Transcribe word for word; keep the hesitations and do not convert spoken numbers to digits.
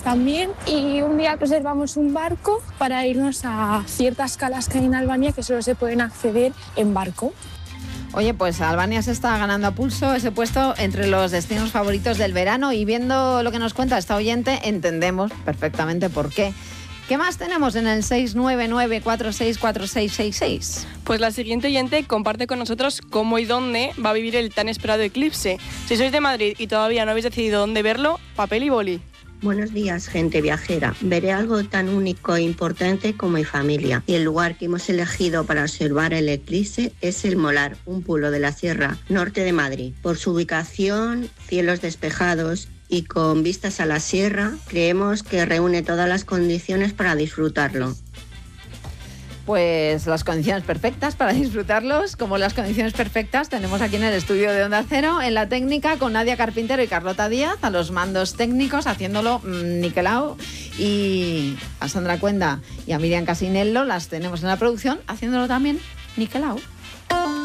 también. Y un día reservamos un barco para irnos a ciertas calas que hay en Albania que solo se pueden acceder en barco. Oye, pues Albania se está ganando a pulso ese puesto entre los destinos favoritos del verano y viendo lo que nos cuenta esta oyente, entendemos perfectamente por qué. ¿Qué más tenemos en el seis nueve nueve cuatro seis cuatro seis seis seis? Pues la siguiente oyente comparte con nosotros cómo y dónde va a vivir el tan esperado eclipse. Si sois de Madrid y todavía no habéis decidido dónde verlo, papel y boli. Buenos días, gente viajera. Veré algo tan único e importante como mi familia. Y el lugar que hemos elegido para observar el eclipse es el Molar, un pueblo de la Sierra Norte de Madrid. Por su ubicación, cielos despejados y con vistas a la sierra, creemos que reúne todas las condiciones para disfrutarlo. Pues las condiciones perfectas para disfrutarlos, como las condiciones perfectas tenemos aquí en el estudio de Onda Cero, en la técnica con Nadia Carpintero y Carlota Díaz, a los mandos técnicos haciéndolo mmm, niquelao, y a Sandra Cuenda y a Miriam Casinello las tenemos en la producción haciéndolo también niquelao.